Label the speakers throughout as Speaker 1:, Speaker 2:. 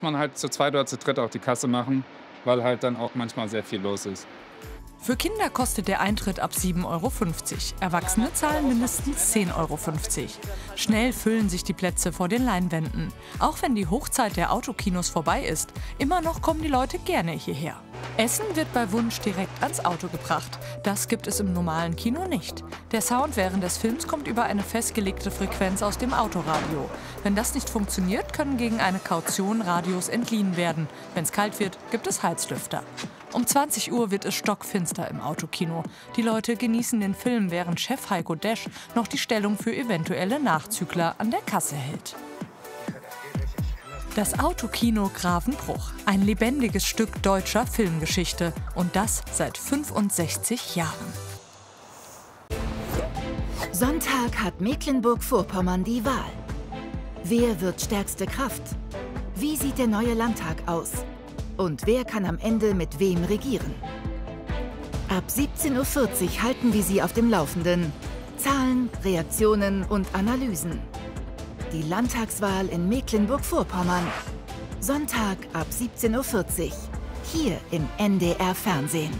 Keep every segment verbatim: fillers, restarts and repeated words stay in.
Speaker 1: Man halt zu zweit oder zu dritt auch die Kasse machen, weil halt dann auch manchmal sehr viel los ist.
Speaker 2: Für Kinder kostet der Eintritt ab sieben Euro fünfzig. Erwachsene zahlen mindestens zehn Euro fünfzig. Schnell füllen sich die Plätze vor den Leinwänden. Auch wenn die Hochzeit der Autokinos vorbei ist, immer noch kommen die Leute gerne hierher. Essen wird bei Wunsch direkt ans Auto gebracht. Das gibt es im normalen Kino nicht. Der Sound während des Films kommt über eine festgelegte Frequenz aus dem Autoradio. Wenn das nicht funktioniert, können gegen eine Kaution Radios entliehen werden. Wenn es kalt wird, gibt es Heizlüfter. Um zwanzig Uhr wird es stockfinster im Autokino. Die Leute genießen den Film, während Chef Heiko Desch noch die Stellung für eventuelle Nachzügler an der Kasse hält. Das Autokino Gravenbruch. Ein lebendiges Stück deutscher Filmgeschichte. Und das seit fünfundsechzig Jahren.
Speaker 3: Sonntag hat Mecklenburg-Vorpommern die Wahl. Wer wird stärkste Kraft? Wie sieht der neue Landtag aus? Und wer kann am Ende mit wem regieren? Ab siebzehn Uhr vierzig halten wir Sie auf dem Laufenden. Zahlen, Reaktionen und Analysen. Die Landtagswahl in Mecklenburg-Vorpommern. Sonntag ab siebzehn Uhr vierzig. Hier im N D R-Fernsehen.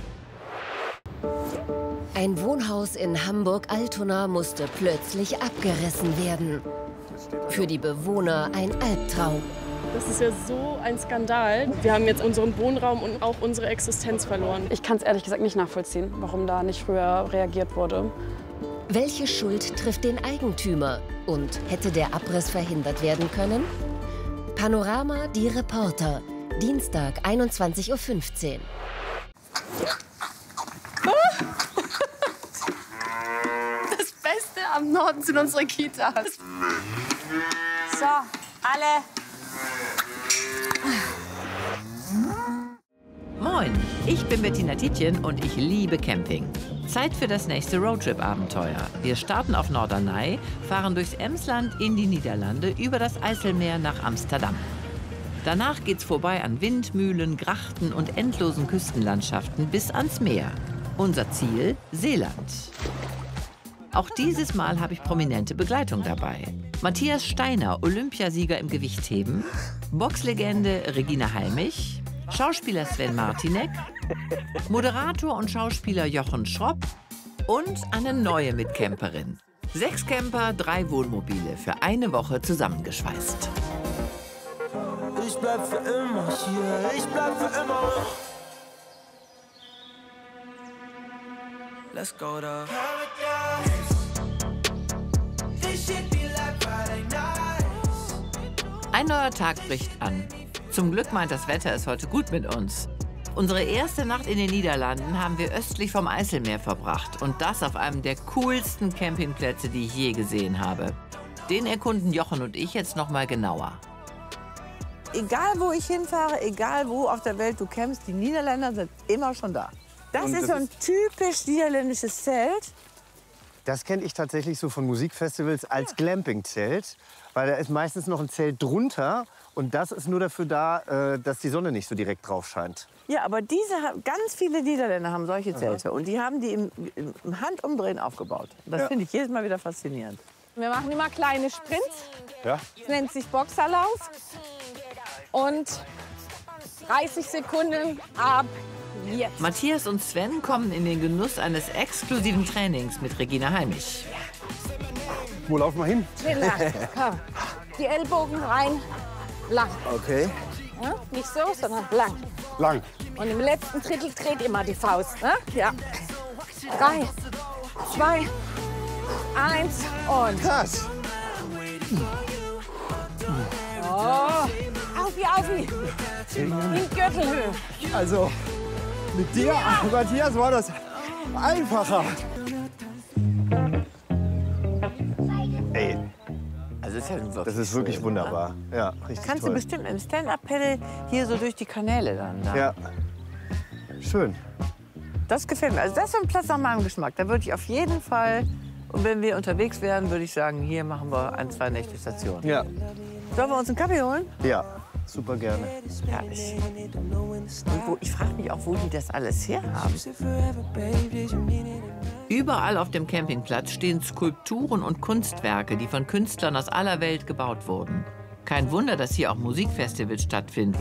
Speaker 4: Ein Wohnhaus in Hamburg-Altona musste plötzlich abgerissen werden. Für die Bewohner ein Albtraum.
Speaker 5: Das ist ja so ein Skandal. Wir haben jetzt unseren Wohnraum und auch unsere Existenz verloren.
Speaker 6: Ich kann es ehrlich gesagt nicht nachvollziehen, warum da nicht früher reagiert wurde.
Speaker 4: Welche Schuld trifft den Eigentümer? Und hätte der Abriss verhindert werden können? Panorama, die Reporter. Dienstag, einundzwanzig Uhr fünfzehn.
Speaker 7: Das Beste am Norden sind unsere Kitas. So, alle.
Speaker 8: Moin, ich bin Bettina Tietjen und ich liebe Camping. Zeit für das nächste Roadtrip-Abenteuer. Wir starten auf Norderney, fahren durchs Emsland in die Niederlande über das Eiselmeer nach Amsterdam. Danach geht's vorbei an Windmühlen, Grachten und endlosen Küstenlandschaften bis ans Meer. Unser Ziel: Seeland. Auch dieses Mal habe ich prominente Begleitung dabei. Matthias Steiner, Olympiasieger im Gewichtheben, Boxlegende Regina Halmich, Schauspieler Sven Martinek, Moderator und Schauspieler Jochen Schropp und eine neue Mitcamperin. Sechs Camper, drei Wohnmobile für eine Woche zusammengeschweißt.
Speaker 9: Ich bleib für immer hier, ich bleib für immer. Let's go da.
Speaker 8: Ein neuer Tag bricht an. Zum Glück meint das Wetter es heute gut mit uns. Unsere erste Nacht in den Niederlanden haben wir östlich vom Eiselmeer verbracht. Und das auf einem der coolsten Campingplätze, die ich je gesehen habe. Den erkunden Jochen und ich jetzt noch mal genauer.
Speaker 10: Egal, wo ich hinfahre, egal wo auf der Welt du campst, die Niederländer sind immer schon da. Das
Speaker 11: Und
Speaker 10: ist
Speaker 11: das
Speaker 10: so ein typisch niederländisches Zelt.
Speaker 11: Das kenne ich tatsächlich so von Musikfestivals als Glamping-Zelt. Weil da ist meistens noch ein Zelt drunter. Und das ist nur dafür da, äh, dass die Sonne nicht so direkt drauf scheint.
Speaker 10: Ja, aber diese, ganz viele Niederländer haben solche Zelte. Aha. Und die haben die im, im Handumdrehen aufgebaut. Das ja. finde ich jedes Mal wieder faszinierend.
Speaker 7: Wir machen immer kleine Sprints.
Speaker 11: Ja.
Speaker 7: Das nennt sich Boxerlauf. Und dreißig Sekunden ab jetzt.
Speaker 8: Matthias und Sven kommen in den Genuss eines exklusiven Trainings mit Regina Halmich.
Speaker 11: Wo laufen wir hin?
Speaker 7: Lang. Komm. Die Ellbogen rein, lang.
Speaker 11: Okay.
Speaker 7: Ja, nicht so, sondern lang.
Speaker 11: Lang.
Speaker 7: Und im letzten Drittel dreht immer die Faust. Ne? Ja. Drei, zwei, eins und...
Speaker 11: Krass.
Speaker 7: Oh. Aufi, Aufi. In Gürtelhöhe.
Speaker 11: Also, mit dir, ja. Matthias, war das einfacher. Ey,
Speaker 10: also das, ist ja wirklich
Speaker 11: das ist wirklich
Speaker 10: schön,
Speaker 11: wunderbar.
Speaker 10: Ne?
Speaker 11: Ja, richtig
Speaker 10: Kannst
Speaker 11: toll.
Speaker 10: du bestimmt im Stand-Up-Pedal hier so durch die Kanäle dann. Da.
Speaker 11: Ja, schön.
Speaker 10: Das gefällt mir. Also das ist ein Platz nach meinem Geschmack. Da würde ich auf jeden Fall, und wenn wir unterwegs wären, würde ich sagen, hier machen wir ein, zwei Nächte Station.
Speaker 11: Ja.
Speaker 10: Sollen wir uns einen Kaffee holen?
Speaker 11: Ja, super gerne.
Speaker 10: Herrlich. Und wo, ich frage mich auch, wo die das alles herhaben.
Speaker 8: Überall auf dem Campingplatz stehen Skulpturen und Kunstwerke, die von Künstlern aus aller Welt gebaut wurden. Kein Wunder, dass hier auch Musikfestivals stattfinden.